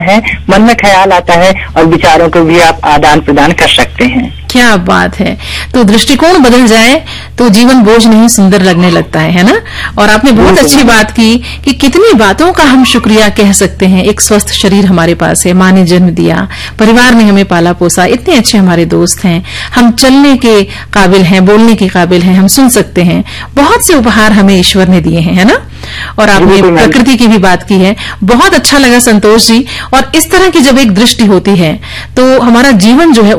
है, मन में ख्याल आता है और विचारों को भी आप आदान प्रदान कर सकते हैं। क्या बात है। तो दृष्टिकोण बदल जाए तो जीवन बोझ नहीं सुंदर लगने लगता है ना। और आपने बहुत अच्छी बात की कि कितनी बातों का हम शुक्रिया कह सकते हैं। एक स्वस्थ शरीर हमारे पास है, माँ ने जन्म दिया, परिवार ने हमें पाला पोसा, इतने अच्छे हमारे दोस्त हैं, हम चलने के काबिल हैं, बोलने के काबिल हैं, हम सुन सकते हैं। बहुत से उपहार हमें ईश्वर ने दिए हैं, है ना। और आपने प्रकृति की भी बात की है। बहुत अच्छा लगा संतोष जी। और इस तरह की जब एक दृष्टि होती है तो हमारा जीवन जो है